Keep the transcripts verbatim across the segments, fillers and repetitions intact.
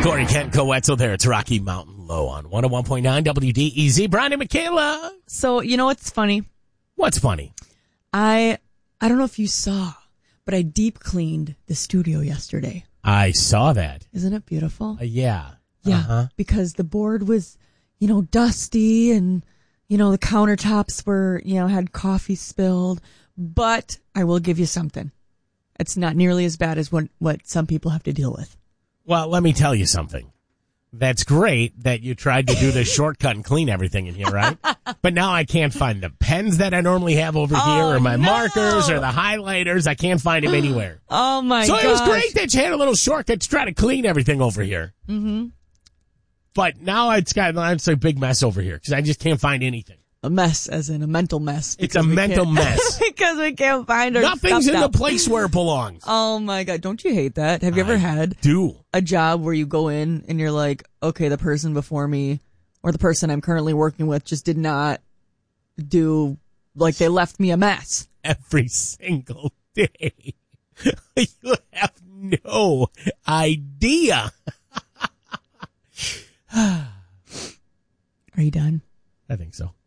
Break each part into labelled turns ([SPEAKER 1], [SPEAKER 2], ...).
[SPEAKER 1] Corey Kent Coetzel there. It's Rocky Mountain Low on one oh one point nine W D E Z. Brian and Michaela.
[SPEAKER 2] So, you know what's funny?
[SPEAKER 1] What's funny?
[SPEAKER 2] I I don't know if you saw, but I deep cleaned the studio yesterday.
[SPEAKER 1] I saw that.
[SPEAKER 2] Isn't it beautiful?
[SPEAKER 1] Uh, yeah.
[SPEAKER 2] Yeah,
[SPEAKER 1] Uh-huh.
[SPEAKER 2] because the board was, you know, dusty and, you know, the countertops were, you know, had coffee spilled. But I will give you something. It's not nearly as bad as what, what some people have to deal with.
[SPEAKER 1] Well, let me tell you something. That's great that you tried to do the shortcut and clean everything in here, right? But now I can't find the pens that I normally have over
[SPEAKER 2] Oh,
[SPEAKER 1] here or my
[SPEAKER 2] no.
[SPEAKER 1] markers or the highlighters. I can't find them anywhere.
[SPEAKER 2] Oh, my
[SPEAKER 1] so
[SPEAKER 2] gosh.
[SPEAKER 1] it was great that you had a little shortcut to try to clean everything over here.
[SPEAKER 2] Mm-hmm.
[SPEAKER 1] But now it's got it's a big mess over here because I just can't find anything.
[SPEAKER 2] A mess, as in a mental mess.
[SPEAKER 1] It's a mental mess.
[SPEAKER 2] Because we can't find our
[SPEAKER 1] Nothing's
[SPEAKER 2] stuff
[SPEAKER 1] in
[SPEAKER 2] now.
[SPEAKER 1] the place where it belongs.
[SPEAKER 2] Oh, my God. Don't you hate that? Have you ever
[SPEAKER 1] I
[SPEAKER 2] had
[SPEAKER 1] do.
[SPEAKER 2] a job where you go in and you're like, okay, the person before me or the person I'm currently working with just did not do, like they left me a mess.
[SPEAKER 1] Every single day. You have no idea.
[SPEAKER 2] Are you done?
[SPEAKER 1] I think so.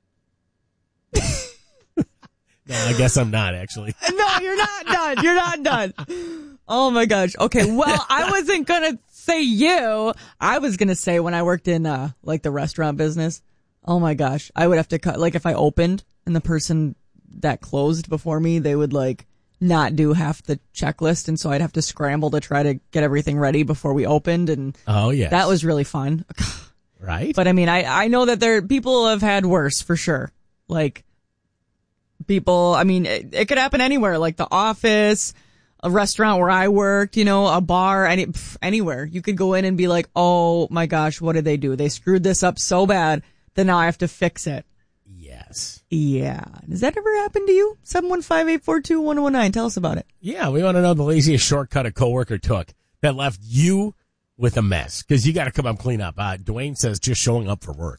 [SPEAKER 1] No, I guess I'm not, actually.
[SPEAKER 2] No, you're not done. You're not done. Oh, my gosh. Okay, well, I wasn't going to say you. I was going to say when I worked in, uh, like, the restaurant business, oh, my gosh, I would have to cut, like, if I opened and the person that closed before me, they would, like, not do half the checklist, and so I'd have to scramble to try to get everything ready before we opened, and
[SPEAKER 1] Oh, yes.
[SPEAKER 2] that was really fun.
[SPEAKER 1] Right?
[SPEAKER 2] But, I mean, I, I know that there people have had worse, for sure. Like, people, I mean, it, it could happen anywhere, like the office, a restaurant where I worked, you know, a bar, any pff, anywhere. You could go in and be like, oh my gosh, what did they do? They screwed this up so bad that now I have to fix it.
[SPEAKER 1] Yes.
[SPEAKER 2] Yeah. Does that ever happen to you? seven one five, eight four two, one oh one nine. Tell us about it.
[SPEAKER 1] Yeah, we want to know the laziest shortcut a coworker took that left you with a mess. Because you got to come up clean up. Uh, Dwayne says just showing up for work.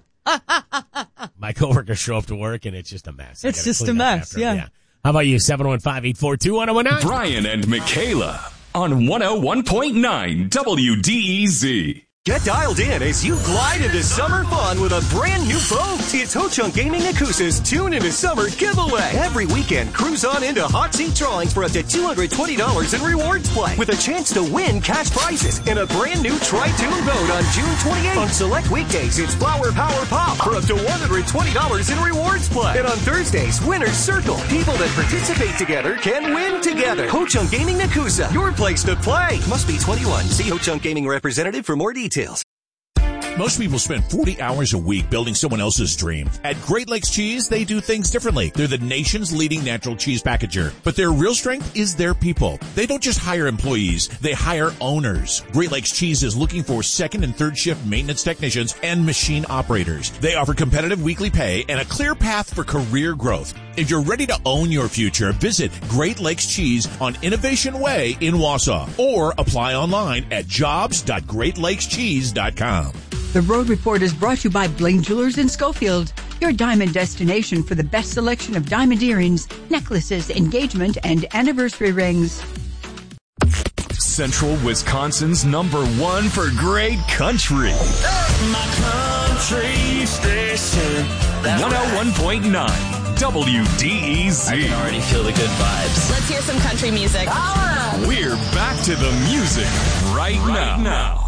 [SPEAKER 1] My coworkers show up to work and it's just a mess. I
[SPEAKER 2] It's
[SPEAKER 1] gotta
[SPEAKER 2] just
[SPEAKER 1] clean
[SPEAKER 2] a
[SPEAKER 1] up
[SPEAKER 2] mess,
[SPEAKER 1] after
[SPEAKER 2] yeah.
[SPEAKER 1] them. yeah. How about you? seven one five, eight four two, one oh one nine.
[SPEAKER 3] Brian and Michaela on one oh one point nine W D E Z.
[SPEAKER 4] Get dialed in as you glide into summer fun with a brand new boat. It's Ho-Chunk Gaming Nakusa's Tune into Summer giveaway. Every weekend, cruise on into hot seat drawings for up to two hundred twenty dollars in rewards play with a chance to win cash prizes and a brand new Tri-Tune boat on June twenty-eighth. On select weekdays, it's Flower Power Pop for up to one hundred twenty dollars in rewards play. And on Thursdays, Winner's Circle. People that participate together can win together. Ho-Chunk Gaming Nakusa, your place to play. Must be twenty-one. See Ho-Chunk Gaming representative for more details.
[SPEAKER 5] Most people spend forty hours a week building someone else's dream. At Great Lakes Cheese, they do things differently. They're the nation's leading natural cheese packager. But their real strength is their people. They don't just hire employees, they hire owners. Great Lakes Cheese is looking for second and third shift maintenance technicians and machine operators. They offer competitive weekly pay and a clear path for career growth. If you're ready to own your future, visit Great Lakes Cheese on Innovation Way in Wausau or apply online at jobs dot great lakes cheese dot com.
[SPEAKER 6] The Road Report is brought to you by Blaine Jewelers in Schofield, your diamond destination for the best selection of diamond earrings, necklaces, engagement, and anniversary rings.
[SPEAKER 3] Central Wisconsin's number one for great country.
[SPEAKER 7] My country station.
[SPEAKER 3] one oh one point nine W D E Z.
[SPEAKER 7] I can already feel the good vibes.
[SPEAKER 8] Let's hear some country music.
[SPEAKER 3] We're back to the music right, right now. now.